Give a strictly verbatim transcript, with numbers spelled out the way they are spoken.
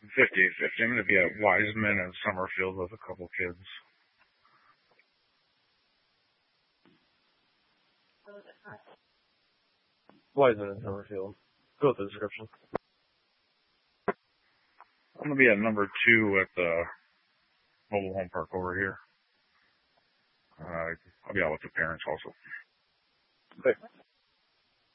fifty fifty. I'm going to be at Wiseman and Summerfield with a couple kids. Wiseman and Summerfield. Go with the description. I'm going to be at number two at the mobile home park over here. Uh, I'll be out with the parents also. Okay.